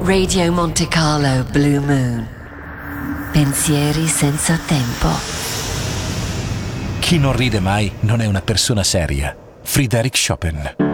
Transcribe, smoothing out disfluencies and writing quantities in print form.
Radio Monte Carlo Blue Moon. Pensieri senza tempo. Chi non ride mai non è una persona seria. Friedrich Chopin.